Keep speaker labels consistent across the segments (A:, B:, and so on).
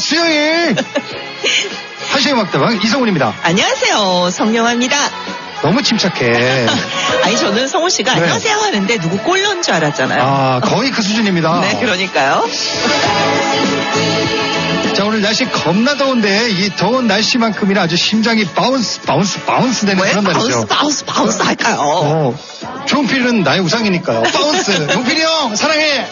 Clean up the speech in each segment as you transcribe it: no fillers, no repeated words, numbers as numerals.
A: 수요일 한시의 음악다방 이성훈입니다.
B: 안녕하세요. 성령아입니다.
A: 너무 침착해.
B: 아니 저는 성훈 씨가
A: 네.
B: 안녕하세요 하는데 누구 꼴른 줄 알았잖아요.
A: 아, 거의 그 수준입니다.
B: 네, 그러니까요.
A: 자, 오늘 날씨 겁나 더운데 이 더운 날씨만큼이나 아주 심장이 바운스 되는
B: 왜
A: 그런 날이죠.
B: 바운스 할까요?
A: 조은필은 나의 우상이니까요. 바운스. 용필이 형 사랑해.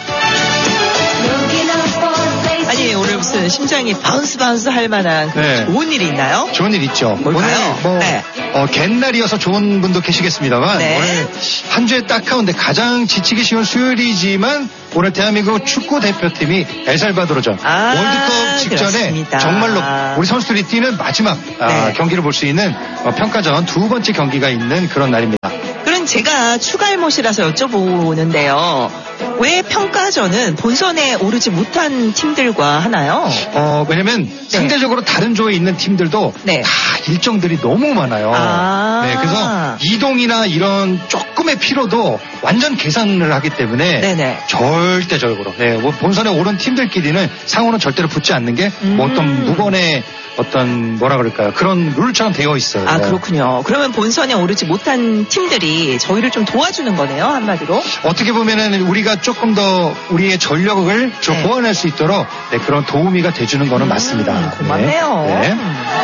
B: 아니 오늘 무슨 심장이 바운스 할 만한
A: 네.
B: 좋은 일이 있나요?
A: 좋은 일 있죠.
B: 뭘까요?
A: 오늘
B: 네.
A: 갯날이어서 좋은 분도 계시겠습니다만
B: 네.
A: 오늘 한 주에 딱 가운데 가장 지치기 쉬운 수요일이지만 오늘 대한민국 축구 대표팀이 엘살바도르전 월드컵 직전에
B: 그렇습니다.
A: 정말로 우리 선수들이 뛰는 마지막
B: 네.
A: 경기를 볼 수 있는 평가전 두 번째 경기가 있는 그런 날입니다.
B: 그럼 제가 추가할못이라서 여쭤보는데요. 왜 평가전은 본선에 오르지 못한 팀들과 하나요?
A: 왜냐면 상대적으로 다른 조에 있는 팀들도
B: 네.
A: 다 일정들이 너무 많아요.
B: 아.
A: 네, 그래서 이동이나 이런 조금의 피로도 완전 계산을 하기 때문에
B: 네네.
A: 절대적으로 뭐 본선에 오른 팀들끼리는 상호는 절대로 붙지 않는 게 뭐 어떤 무건의 어떤 뭐라 그럴까요? 그런 룰처럼 되어 있어요.
B: 아, 그렇군요. 그러면 본선에 오르지 못한 팀들이 저희를 좀 도와주는 거네요, 한마디로.
A: 어떻게 보면은 우리가 조금 더 우리의 전력을 좀
B: 네.
A: 보완할 수 있도록 그런 도우미가 돼주는 거는 맞습니다.
B: 고맙네요.
A: 네.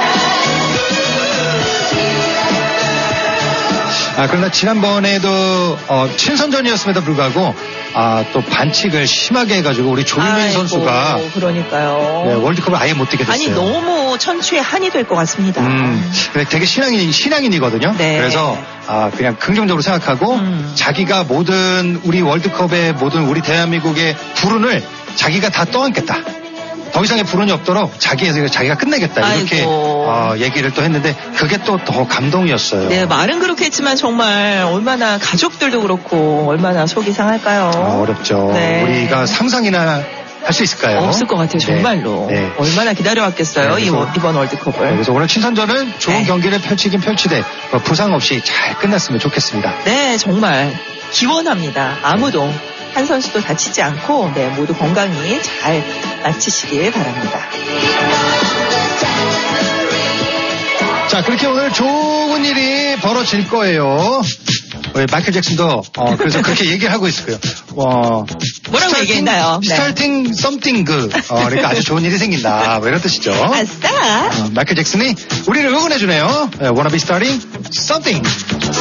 A: 그러나 지난번에도 친선전이었음에도 불구하고 또 반칙을 심하게 해가지고 우리 조일민 선수가
B: 그러니까요.
A: 월드컵을 아예 못 뛰게 됐어요.
B: 아니 너무 천추의 한이 될 것 같습니다.
A: 되게 신앙인이거든요.
B: 네.
A: 그래서 그냥 긍정적으로 생각하고 자기가 모든 우리 월드컵의 모든 우리 대한민국의 불운을 자기가 다 떠안겠다. 더 이상의 불운이 없도록 자기가 끝내겠다. 이렇게 얘기를 또 했는데 그게 또 더 감동이었어요.
B: 네, 말은 그렇게 했지만 정말 얼마나 가족들도 그렇고 얼마나 속이 상할까요?
A: 어렵죠.
B: 네.
A: 우리가 상상이나 할 수 있을까요?
B: 없을 것 같아요. 정말로.
A: 네.
B: 얼마나 기다려왔겠어요.
A: 네,
B: 이번 월드컵을.
A: 그래서 오늘 친선전은 좋은
B: 네.
A: 경기를 펼치되 부상 없이 잘 끝났으면 좋겠습니다.
B: 네, 정말 기원합니다. 아무도 한 선수도 다치지 않고 모두 건강히 잘 마치시길 바랍니다.
A: 자, 그렇게 오늘 좋은 일이 벌어질 거예요. 마이클 잭슨도 그래서 그렇게 얘기를 하고 있을 거예요.
B: 뭐라고 얘기했나요?
A: Starting something good. 그러니까 아주 좋은 일이 생긴다. 뭐 이런 뜻이죠.
B: 아싸!
A: 마이클 잭슨이 우리를 응원해주네요. Wanna be starting something.